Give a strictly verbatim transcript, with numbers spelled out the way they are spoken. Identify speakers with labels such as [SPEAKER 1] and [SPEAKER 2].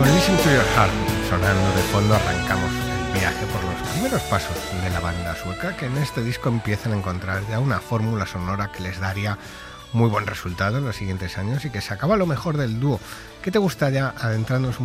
[SPEAKER 1] Listen to Your Heart, sonando de fondo, arrancamos el viaje por los primeros pasos de la banda sueca, que en este disco empiezan a encontrar ya una fórmula sonora que les daría muy buen resultado en los siguientes años y que sacaba lo mejor del dúo. ¿Qué te gusta ya adentrándonos un